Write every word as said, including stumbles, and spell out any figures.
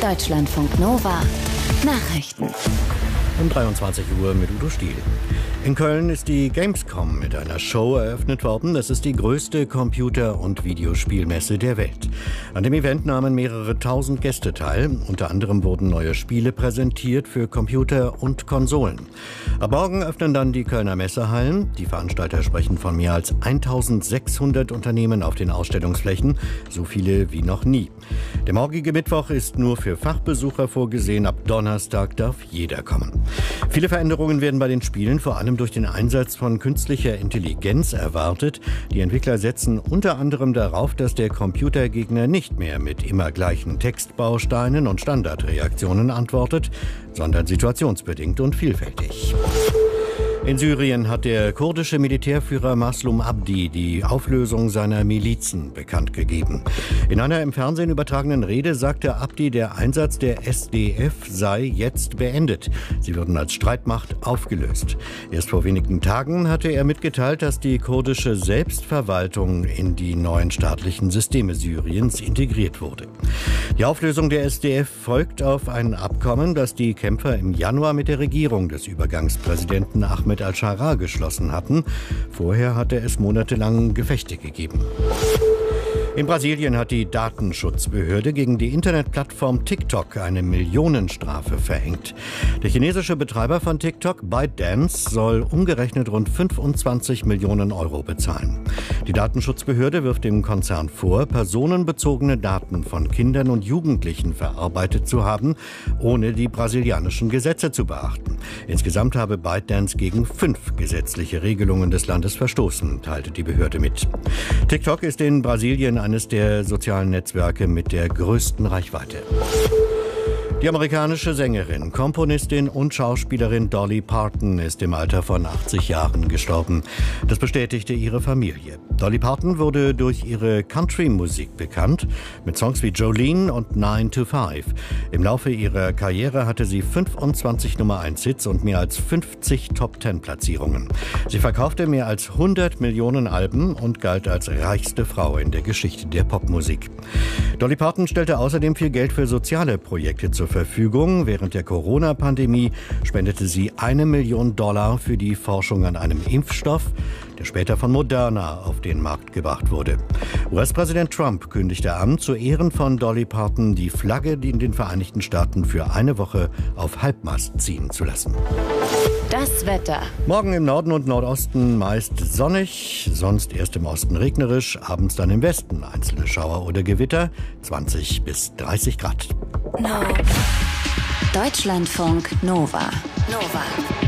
Deutschlandfunk Nova Nachrichten. Um dreiundzwanzig Uhr mit Udo Stiel. In Köln ist die Gamescom mit einer Show eröffnet worden. Das ist die größte Computer- und Videospielmesse der Welt. An dem Event nahmen mehrere tausend Gäste teil. Unter anderem wurden neue Spiele präsentiert für Computer und Konsolen. Ab morgen öffnen dann die Kölner Messehallen. Die Veranstalter sprechen von mehr als eintausendsechshundert Unternehmen auf den Ausstellungsflächen, so viele wie noch nie. Der morgige Mittwoch ist nur für Fachbesucher vorgesehen. Ab Donnerstag darf jeder kommen. Viele Veränderungen werden bei den Spielen vor allem durch den Einsatz von künstlicher Intelligenz erwartet. Die Entwickler setzen unter anderem darauf, dass der Computergegner nicht mehr mit immer gleichen Textbausteinen und Standardreaktionen antwortet, sondern situationsbedingt und vielfältig. In Syrien hat der kurdische Militärführer Maslum Abdi die Auflösung seiner Milizen bekannt gegeben. In einer im Fernsehen übertragenen Rede sagte Abdi, der Einsatz der S D F sei jetzt beendet. Sie würden als Streitmacht aufgelöst. Erst vor wenigen Tagen hatte er mitgeteilt, dass die kurdische Selbstverwaltung in die neuen staatlichen Systeme Syriens integriert wurde. Die Auflösung der S D F folgt auf ein Abkommen, das die Kämpfer im Januar mit der Regierung des Übergangspräsidenten Ahmed al-Sharaa geschlossen hatten. Vorher hatte es monatelang Gefechte gegeben. In Brasilien hat die Datenschutzbehörde gegen die Internetplattform TikTok eine Millionenstrafe verhängt. Der chinesische Betreiber von TikTok, ByteDance, soll umgerechnet rund fünfundzwanzig Millionen Euro bezahlen. Die Datenschutzbehörde wirft dem Konzern vor, personenbezogene Daten von Kindern und Jugendlichen verarbeitet zu haben, ohne die brasilianischen Gesetze zu beachten. Insgesamt habe ByteDance gegen fünf gesetzliche Regelungen des Landes verstoßen, teilte die Behörde mit. TikTok ist in Brasilien eines der sozialen Netzwerke mit der größten Reichweite. Die amerikanische Sängerin, Komponistin und Schauspielerin Dolly Parton ist im Alter von achtzig Jahren gestorben. Das bestätigte ihre Familie. Dolly Parton wurde durch ihre Country-Musik bekannt, mit Songs wie Jolene und nine to five. Im Laufe ihrer Karriere hatte sie fünfundzwanzig Nummer eins Hits und mehr als fünfzig Top Ten Platzierungen. Sie verkaufte mehr als hundert Millionen Alben und galt als reichste Frau in der Geschichte der Popmusik. Dolly Parton stellte außerdem viel Geld für soziale Projekte zur Verfügung. Während der Corona-Pandemie spendete sie eine Million Dollar für die Forschung an einem Impfstoff, der später von Moderna auf den Markt gebracht wurde. U S-Präsident Trump kündigte an, zu Ehren von Dolly Parton die Flagge in den Vereinigten Staaten für eine Woche auf Halbmast ziehen zu lassen. Das Wetter. Morgen im Norden und Nordosten meist sonnig, sonst erst im Osten regnerisch, abends dann im Westen einzelne Schauer oder Gewitter, zwanzig bis dreißig Grad. No. Deutschlandfunk Nova. Nova.